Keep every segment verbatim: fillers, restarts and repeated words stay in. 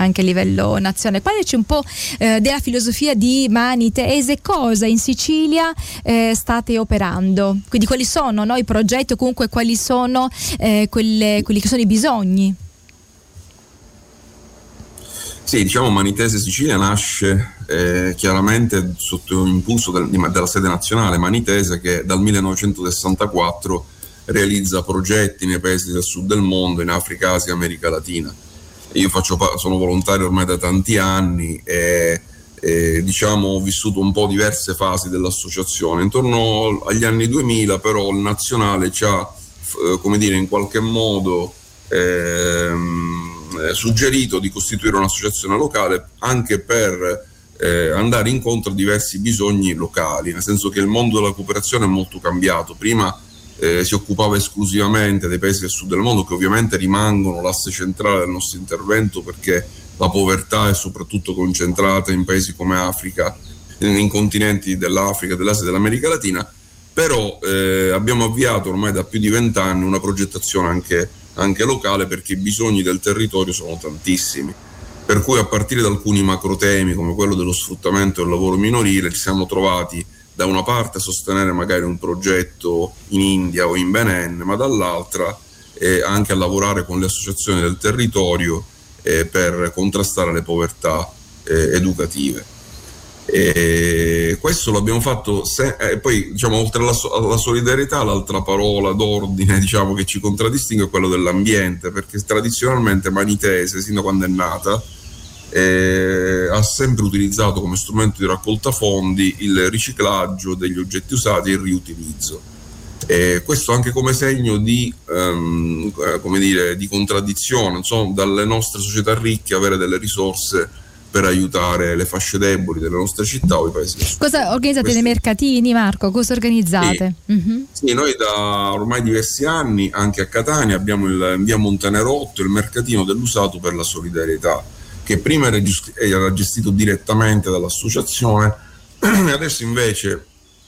anche a livello nazionale. Parlaci un po' eh, della filosofia di Mani Tese, cosa in Sicilia eh, state operando, quindi quali sono, no, i progetti o comunque quali sono eh, quelle, quelli che sono i bisogni. Sì, diciamo Mani Tese Sicilia nasce eh, chiaramente sotto impulso del, della sede nazionale Mani Tese, che dal millenovecentosessantaquattro realizza progetti nei paesi del sud del mondo, in Africa, Asia, America Latina. Io faccio, sono volontario ormai da tanti anni e, e diciamo ho vissuto un po' diverse fasi dell'associazione. Intorno agli anni duemila però il nazionale ci ha, eh, come dire, in qualche modo ehm, suggerito di costituire un'associazione locale anche per eh, andare incontro a diversi bisogni locali, nel senso che il mondo della cooperazione è molto cambiato. Prima eh, si occupava esclusivamente dei paesi del sud del mondo, che ovviamente rimangono l'asse centrale del nostro intervento, perché la povertà è soprattutto concentrata in paesi come Africa, in, in continenti dell'Africa, dell'Asia e dell'America Latina. Però eh, abbiamo avviato ormai da più di vent'anni una progettazione anche anche locale, perché i bisogni del territorio sono tantissimi, per cui a partire da alcuni macrotemi come quello dello sfruttamento del lavoro minorile ci siamo trovati da una parte a sostenere magari un progetto in India o in Benin, ma dall'altra eh, anche a lavorare con le associazioni del territorio eh, per contrastare le povertà eh, educative. E questo l'abbiamo fatto se, e poi diciamo oltre alla, alla solidarietà, l'altra parola d'ordine diciamo che ci contraddistingue è quello dell'ambiente, perché tradizionalmente Mani Tese, sin da quando è nata, eh, ha sempre utilizzato come strumento di raccolta fondi il riciclaggio degli oggetti usati e il riutilizzo. E questo anche come segno di, um, come dire, di contraddizione, insomma, dalle nostre società ricche avere delle risorse per aiutare le fasce deboli delle nostre città o i paesi del sud. Cosa organizzate Questo... nei mercatini, Marco? Cosa organizzate? Sì. Mm-hmm. Sì, noi da ormai diversi anni anche a Catania abbiamo il, in via Montenerotto il mercatino dell'usato per la solidarietà, che prima era, gest- era gestito direttamente dall'associazione, e adesso invece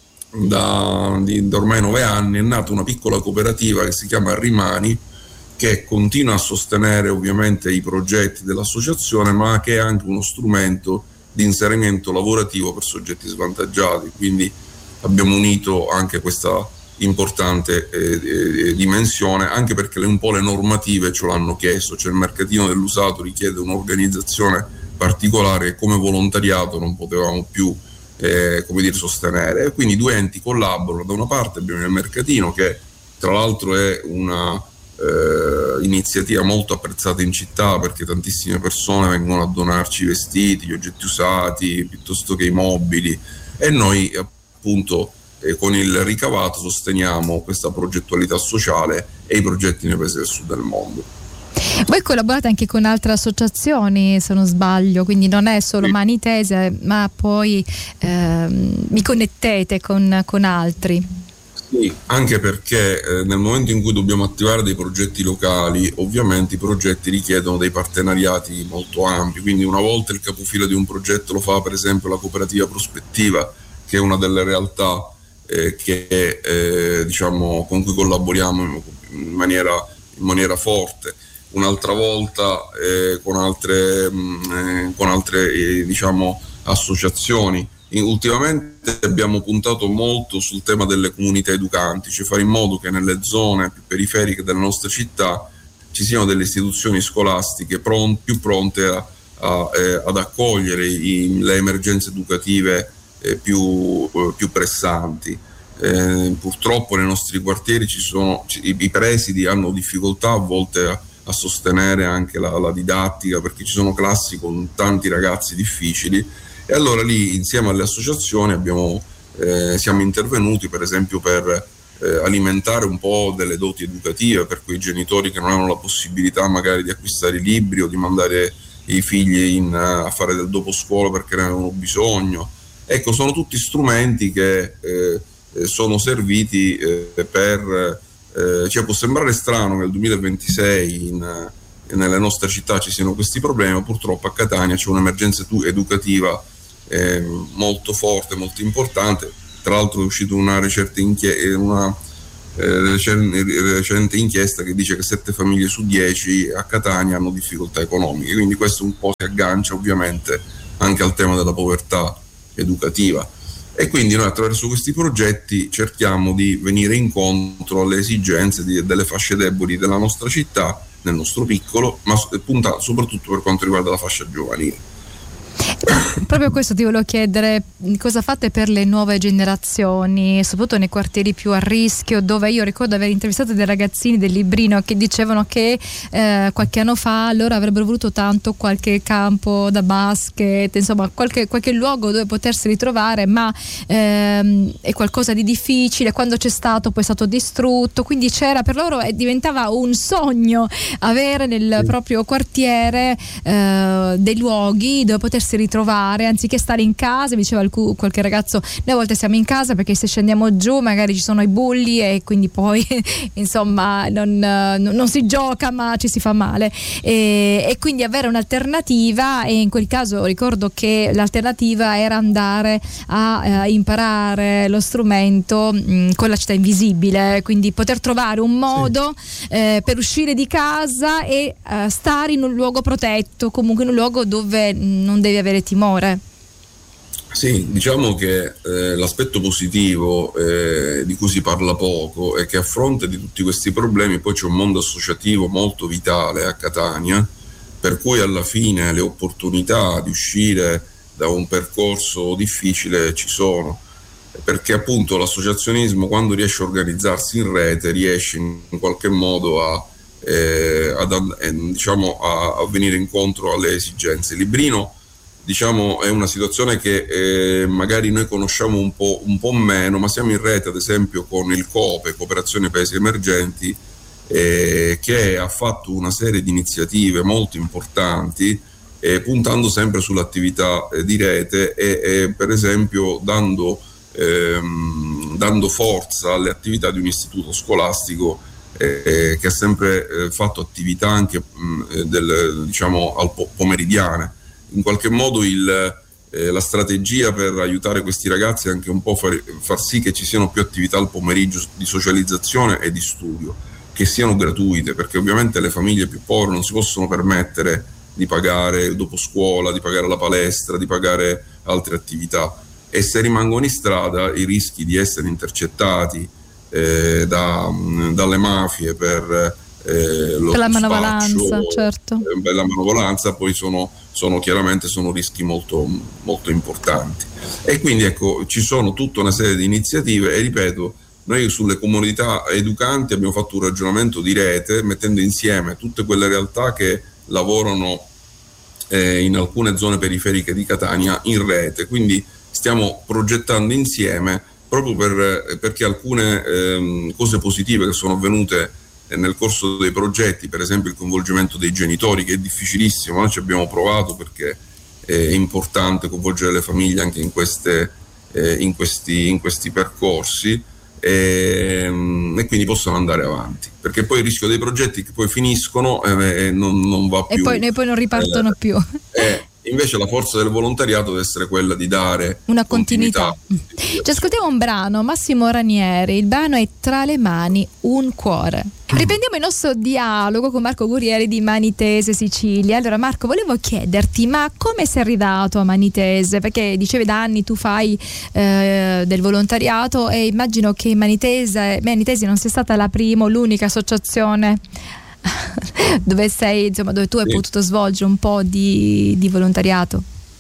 da, di, da ormai nove anni è nata una piccola cooperativa che si chiama Rimani, che continua a sostenere ovviamente i progetti dell'associazione, ma che è anche uno strumento di inserimento lavorativo per soggetti svantaggiati. Quindi abbiamo unito anche questa importante eh, eh, dimensione, anche perché un po' le normative ce l'hanno chiesto, cioè il mercatino dell'usato richiede un'organizzazione particolare che come volontariato non potevamo più eh, come dire, sostenere, e quindi i due enti collaborano. Da una parte abbiamo il mercatino, che tra l'altro è una Eh, iniziativa molto apprezzata in città, perché tantissime persone vengono a donarci i vestiti, gli oggetti usati piuttosto che i mobili, e noi appunto eh, con il ricavato sosteniamo questa progettualità sociale e i progetti nei paesi del sud del mondo. Voi collaborate anche con altre associazioni, se non sbaglio, quindi non è solo sì. Mani Tese, ma poi ehm, vi connettete con, con altri. Sì, anche perché eh, nel momento in cui dobbiamo attivare dei progetti locali, ovviamente i progetti richiedono dei partenariati molto ampi, quindi una volta il capofila di un progetto lo fa per esempio la cooperativa Prospettiva, che è una delle realtà eh, che, eh, diciamo, con cui collaboriamo in, in, maniera, in maniera forte. Un'altra volta eh, con altre, mh, eh, con altre eh, diciamo, associazioni. Ultimamente abbiamo puntato molto sul tema delle comunità educanti, cioè fare in modo che nelle zone più periferiche della nostra città ci siano delle istituzioni scolastiche pron- più pronte a, a, eh, ad accogliere i, le emergenze educative eh, più, eh, più pressanti. Eh, purtroppo nei nostri quartieri ci sono, i, i presidi hanno difficoltà a volte a, a sostenere anche la, la didattica, perché ci sono classi con tanti ragazzi difficili. E allora lì insieme alle associazioni abbiamo, eh, siamo intervenuti per esempio per eh, alimentare un po' delle doti educative per quei genitori che non hanno la possibilità magari di acquistare i libri o di mandare i figli in, a fare del dopo scuola perché ne avevano bisogno. Ecco, sono tutti strumenti che eh, sono serviti eh, per... Eh, cioè può sembrare strano che nel duemilaventisei in, nelle nostre città ci siano questi problemi, ma purtroppo a Catania c'è un'emergenza tu- educativa Eh, molto forte, molto importante. Tra l'altro è uscita una recente inchiesta, una eh, recente, recente inchiesta che dice che sette famiglie su dieci a Catania hanno difficoltà economiche, quindi questo un po' si aggancia ovviamente anche al tema della povertà educativa. E quindi noi attraverso questi progetti cerchiamo di venire incontro alle esigenze di, delle fasce deboli della nostra città, nel nostro piccolo, ma punta soprattutto per quanto riguarda la fascia giovanile. Proprio questo ti volevo chiedere, cosa fate per le nuove generazioni, soprattutto nei quartieri più a rischio, dove io ricordo aver intervistato dei ragazzini del Librino che dicevano che eh, qualche anno fa loro avrebbero voluto tanto qualche campo da basket, insomma qualche, qualche luogo dove potersi ritrovare, ma ehm, è qualcosa di difficile, quando c'è stato poi è stato distrutto, quindi c'era per loro e diventava un sogno avere nel proprio quartiere eh, dei luoghi dove potersi ritrovare anziché stare in casa. Mi diceva alc- qualche ragazzo, noi a volte siamo in casa perché se scendiamo giù magari ci sono i bulli e quindi poi insomma non, non si gioca ma ci si fa male, e, e quindi avere un'alternativa, e in quel caso ricordo che l'alternativa era andare a eh, imparare lo strumento mh, con la città invisibile, quindi poter trovare un modo sì. eh, per uscire di casa e eh, stare in un luogo protetto, comunque in un luogo dove non devi avere timore. Sì, diciamo che eh, l'aspetto positivo eh, di cui si parla poco è che a fronte di tutti questi problemi poi c'è un mondo associativo molto vitale a Catania, per cui alla fine le opportunità di uscire da un percorso difficile ci sono, perché appunto l'associazionismo, quando riesce a organizzarsi in rete, riesce in qualche modo a, eh, ad, eh, diciamo, a, a venire incontro alle esigenze. Il Librino, diciamo, è una situazione che eh, magari noi conosciamo un po', un po' meno, ma siamo in rete ad esempio con il COPE, Cooperazione Paesi Emergenti, eh, che ha fatto una serie di iniziative molto importanti, eh, puntando sempre sull'attività eh, di rete e, e per esempio dando, ehm, dando forza alle attività di un istituto scolastico eh, che ha sempre eh, fatto attività anche mh, del, diciamo, al po- pomeridiane. In qualche modo il, eh, la strategia per aiutare questi ragazzi è anche un po' far, far sì che ci siano più attività al pomeriggio di socializzazione e di studio, che siano gratuite, perché ovviamente le famiglie più povere non si possono permettere di pagare il dopo scuola, di pagare la palestra, di pagare altre attività, e se rimangono in strada i rischi di essere intercettati eh, da, dalle mafie per Eh, lo per la manovalanza, certo. eh, per la manovalanza poi sono, sono chiaramente sono rischi molto, molto importanti, e quindi ecco ci sono tutta una serie di iniziative, e ripeto, noi sulle comunità educanti abbiamo fatto un ragionamento di rete, mettendo insieme tutte quelle realtà che lavorano eh, in alcune zone periferiche di Catania in rete, quindi stiamo progettando insieme proprio per, perché alcune ehm, cose positive che sono avvenute nel corso dei progetti, per esempio il coinvolgimento dei genitori, che è difficilissimo, noi ci abbiamo provato perché è importante coinvolgere le famiglie anche in, queste, eh, in, questi, in questi percorsi, e, e quindi possono andare avanti, perché poi il rischio dei progetti che poi finiscono e eh, non, non va più, e poi, e poi non ripartono eh, più eh, invece la forza del volontariato deve essere quella di dare una continuità, continuità. Ci ascoltiamo un brano, Massimo Ranieri, il brano è Tra le mani un cuore. Riprendiamo il nostro dialogo con Marco Gurieri di Manitese Sicilia. Allora Marco, volevo chiederti, ma come sei arrivato a Manitese? Perché dicevi da anni tu fai eh, del volontariato, e immagino che Manitese, Manitese non sia stata la prima o l'unica associazione dove sei, insomma, dove tu hai sì. potuto svolgere un po' di, di volontariato.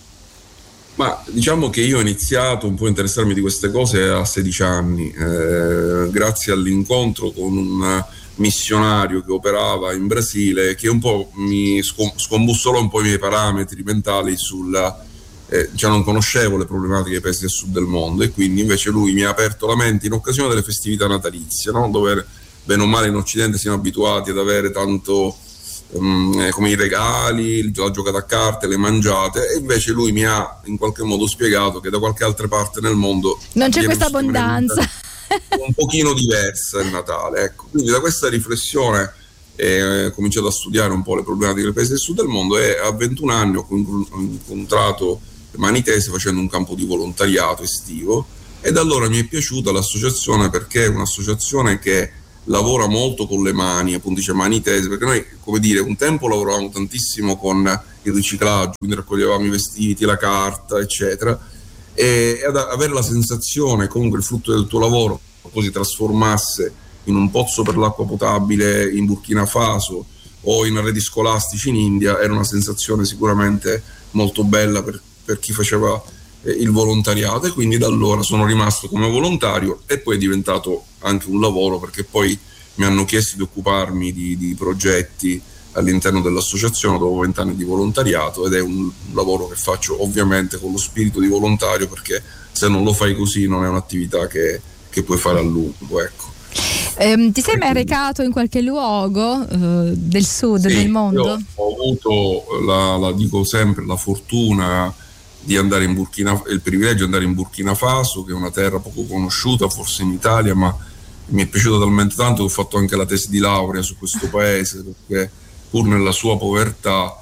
Ma diciamo che io ho iniziato un po' a interessarmi di queste cose a sedici anni, eh, grazie all'incontro con un missionario che operava in Brasile, che un po' mi scombussolò un po' i miei parametri mentali sulla, eh, cioè non conoscevo le problematiche dei paesi del sud del mondo, e quindi invece lui mi ha aperto la mente in occasione delle festività natalizie, no? Dove bene o male in Occidente siamo abituati ad avere tanto um, come i regali, la giocata a carte, le mangiate, e invece lui mi ha in qualche modo spiegato che da qualche altra parte nel mondo non c'è questa abbondanza, un pochino diversa il Natale, ecco. Quindi da questa riflessione eh, ho cominciato a studiare un po' le problematiche del paese del sud del mondo, e a ventuno anni ho incontrato Manitese facendo un campo di volontariato estivo, Ed allora mi è piaciuta l'associazione, perché è un'associazione che lavora molto con le mani, appunto dice Mani Tese, perché noi, come dire, un tempo lavoravamo tantissimo con il riciclaggio, quindi raccoglievamo i vestiti, la carta, eccetera, e ad avere la sensazione comunque il frutto del tuo lavoro poi si trasformasse in un pozzo per l'acqua potabile in Burkina Faso o in arredi scolastici in India, era una sensazione sicuramente molto bella per, per chi faceva eh, il volontariato, e quindi da allora sono rimasto come volontario, e poi è diventato anche un lavoro, perché poi mi hanno chiesto di occuparmi di, di progetti all'interno dell'associazione dopo vent'anni di volontariato, ed è un lavoro che faccio ovviamente con lo spirito di volontario, perché se non lo fai così non è un'attività che, che puoi fare a lungo, ecco. Eh, ti sei mai recato in qualche luogo eh, del sud, sì, del mondo? Io ho avuto, la, la dico sempre, la fortuna di andare in Burkina, il privilegio di andare in Burkina Faso, che è una terra poco conosciuta forse in Italia, ma mi è piaciuta talmente tanto che ho fatto anche la tesi di laurea su questo paese, perché pur nella sua povertà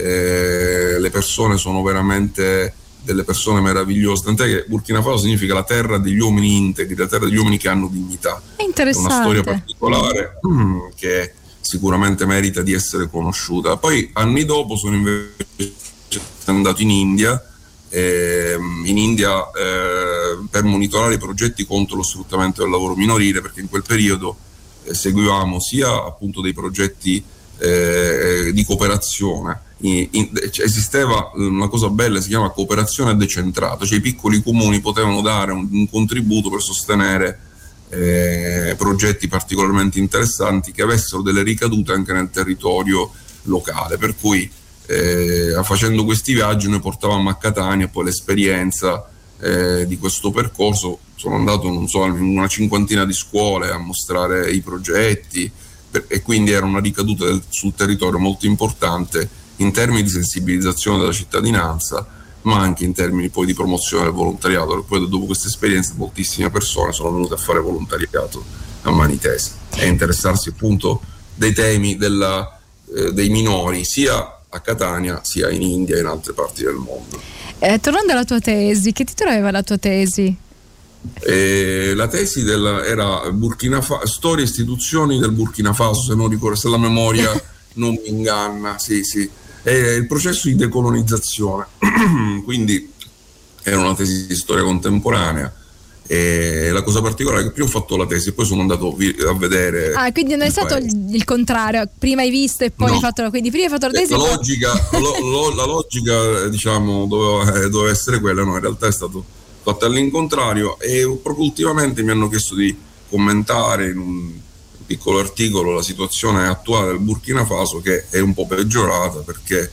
eh, le persone sono veramente delle persone meravigliose, tant'è che Burkina Faso significa la terra degli uomini integri, la terra degli uomini che hanno dignità. È interessante. È una storia particolare mm, che sicuramente merita di essere conosciuta. Poi anni dopo sono invece andato in India, eh, in India eh, per monitorare i progetti contro lo sfruttamento del lavoro minorile, perché in quel periodo eh, seguivamo sia appunto dei progetti eh, di cooperazione. In, in, cioè, esisteva una cosa bella, si chiama cooperazione decentrata, cioè i piccoli comuni potevano dare un, un contributo per sostenere eh, progetti particolarmente interessanti che avessero delle ricadute anche nel territorio locale, per cui eh, facendo questi viaggi noi portavamo a Catania poi l'esperienza eh, di questo percorso. Sono andato non so, in una cinquantina di scuole a mostrare i progetti, per, e quindi era una ricaduta del, sul territorio molto importante in termini di sensibilizzazione della cittadinanza, ma anche in termini poi di promozione del volontariato, perché poi dopo queste esperienze moltissime persone sono venute a fare volontariato a Mani Tese e interessarsi appunto dei temi della, eh, dei minori, sia a Catania sia in India e in altre parti del mondo. Eh, tornando alla tua tesi, che titolo aveva la tua tesi? Eh, la tesi della, era Burkina Faso, storia e istituzioni del Burkina Faso, se non ricordo, se la memoria non mi inganna, sì sì. È il processo di decolonizzazione, quindi era una tesi di storia contemporanea, e la cosa particolare è che prima ho fatto la tesi e poi sono andato a vedere. Ah, quindi non è stato il, il contrario, prima hai visto e poi no. hai fatto la, quindi prima hai fatto la tesi. La logica, lo, lo, la logica diciamo doveva, doveva essere quella, no, in realtà è stato fatto all'incontrario, e proprio ultimamente mi hanno chiesto di commentare in un piccolo articolo la situazione attuale del Burkina Faso, che è un po' peggiorata perché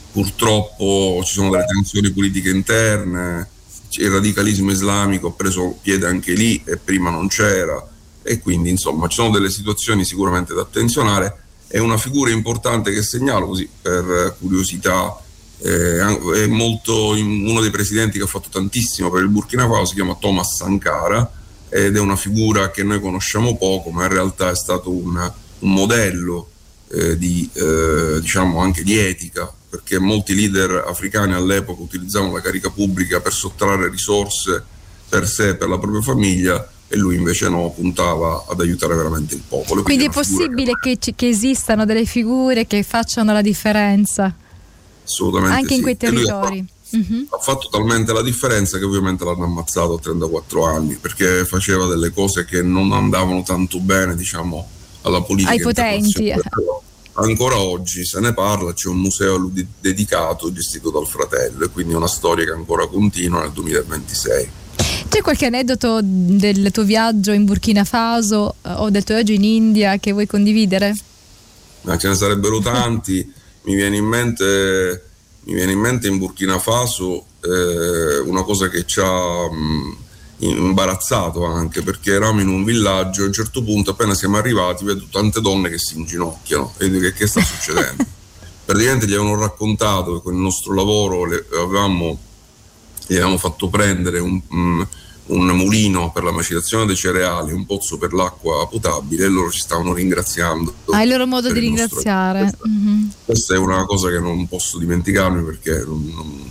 purtroppo ci sono delle tensioni politiche interne, il radicalismo islamico ha preso piede anche lì e prima non c'era, e quindi insomma ci sono delle situazioni sicuramente da attenzionare. È una figura importante che segnalo così per curiosità, eh, è molto, uno dei presidenti che ha fatto tantissimo per il Burkina Faso si chiama Thomas Sankara, ed è una figura che noi conosciamo poco, ma in realtà è stato un, un modello eh, di, eh, diciamo anche di etica, perché molti leader africani all'epoca utilizzavano la carica pubblica per sottrarre risorse per sé e per la propria famiglia, e lui invece no, puntava ad aiutare veramente il popolo. Quindi, Quindi è possibile che, che, che esistano delle figure che facciano la differenza? Assolutamente anche sì. in quei territori. Uh-huh. Ha fatto talmente la differenza che ovviamente l'hanno ammazzato a trentaquattro anni, perché faceva delle cose che non andavano tanto bene, diciamo, alla politica ai potenti. Però ancora oggi se ne parla, c'è un museo a lui dedicato gestito dal fratello, e quindi è una storia che ancora continua nel duemilaventisei. C'è qualche aneddoto del tuo viaggio in Burkina Faso o del tuo viaggio in India che vuoi condividere? Ma ce ne sarebbero tanti. Mi viene in mente Mi viene in mente in Burkina Faso eh, una cosa che ci ha mh, imbarazzato anche, perché eravamo in un villaggio e a un certo punto, appena siamo arrivati, vedo tante donne che si inginocchiano e dico: che, che sta succedendo? Praticamente gli avevano raccontato che con il nostro lavoro le avevamo, gli avevamo fatto prendere un, um, un mulino per la macellazione dei cereali, un pozzo per l'acqua potabile, e loro ci stavano ringraziando. Ah, il loro modo di ringraziare. Questa, mm-hmm. questa è una cosa che non posso dimenticarmi, perché non, non,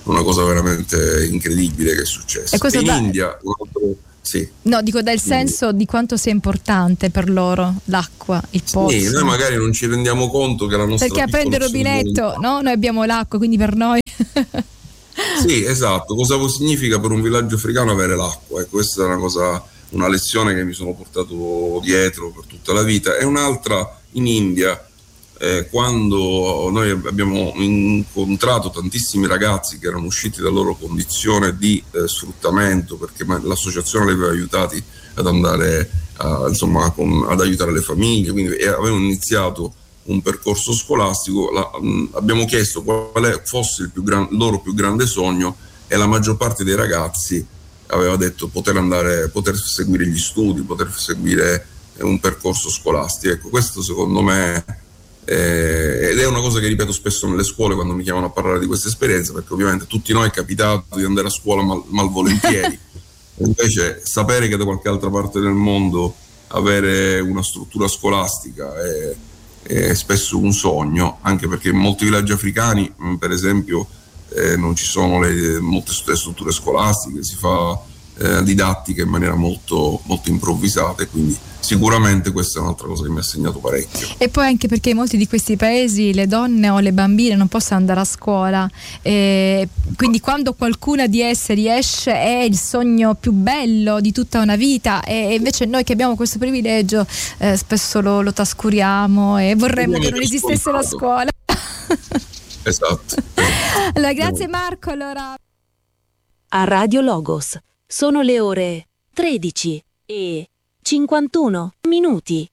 una cosa veramente incredibile che è successa. E in da... India sì. No, dico dà il senso di quanto sia importante per loro l'acqua, il pozzo. Sì, noi magari non ci rendiamo conto che la nostra perché aprendo il rubinetto, no? Noi abbiamo l'acqua, quindi per noi sì, esatto. Cosa significa per un villaggio africano avere l'acqua? Ecco, questa è una cosa, una lezione che mi sono portato dietro per tutta la vita. E un'altra in India, eh, quando noi abbiamo incontrato tantissimi ragazzi che erano usciti dalla loro condizione di eh, sfruttamento, perché l'associazione li aveva aiutati ad andare a, insomma, con, ad aiutare le famiglie, quindi e avevano iniziato un percorso scolastico. La, mh, abbiamo chiesto quale fosse il più gran, loro più grande sogno, e la maggior parte dei ragazzi aveva detto poter andare, poter seguire gli studi, poter seguire eh, un percorso scolastico. Ecco, questo secondo me eh, ed è una cosa che ripeto spesso nelle scuole quando mi chiamano a parlare di questa esperienza, perché ovviamente tutti noi è capitato di andare a scuola mal, malvolentieri. Invece sapere che da qualche altra parte del mondo avere una struttura scolastica è è spesso un sogno, anche perché in molti villaggi africani, per esempio, eh, non ci sono le, molte strutture scolastiche, si fa eh, didattica in maniera molto, molto improvvisata, e quindi sicuramente questa è un'altra cosa che mi ha segnato parecchio. E poi anche perché in molti di questi paesi le donne o le bambine non possono andare a scuola, e quindi quando qualcuna di esse riesce è il sogno più bello di tutta una vita, e invece noi che abbiamo questo privilegio eh, spesso lo, lo trascuriamo e vorremmo che non esistesse la scuola. Esatto. Allora, grazie Marco. Allora, a Radio Logos sono le ore tredici e cinquantuno minuti.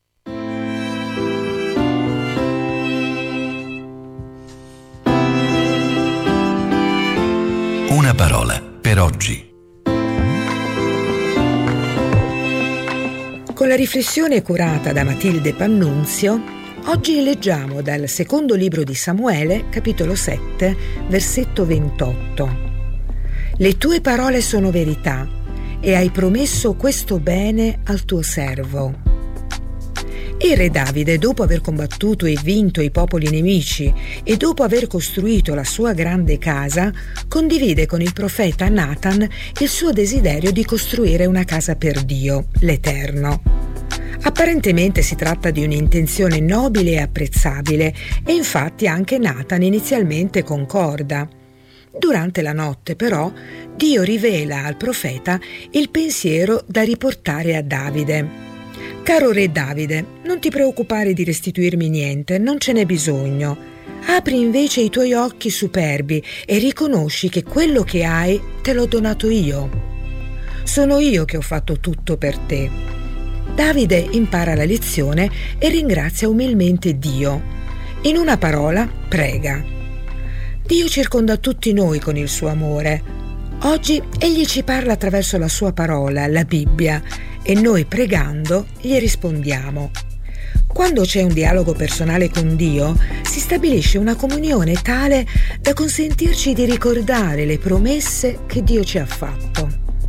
Una parola per oggi. Con la riflessione curata da Matilde Pannunzio, oggi leggiamo dal secondo libro di Samuele, capitolo sette, versetto ventotto. Le tue parole sono verità, e hai promesso questo bene al tuo servo. Il re Davide, dopo aver combattuto e vinto i popoli nemici e dopo aver costruito la sua grande casa, condivide con il profeta Nathan il suo desiderio di costruire una casa per Dio, l'Eterno. Apparentemente si tratta di un'intenzione nobile e apprezzabile, e infatti anche Nathan inizialmente concorda. Durante la notte, però, Dio rivela al profeta il pensiero da riportare a Davide. Caro re Davide, non ti preoccupare di restituirmi niente, non ce n'è bisogno. Apri invece i tuoi occhi superbi e riconosci che quello che hai te l'ho donato io. Sono io che ho fatto tutto per te. Davide impara la lezione e ringrazia umilmente Dio. In una parola, prega. Dio circonda tutti noi con il suo amore. Oggi Egli ci parla attraverso la sua parola, la Bibbia, e noi pregando gli rispondiamo. Quando c'è un dialogo personale con Dio, si stabilisce una comunione tale da consentirci di ricordare le promesse che Dio ci ha fatto.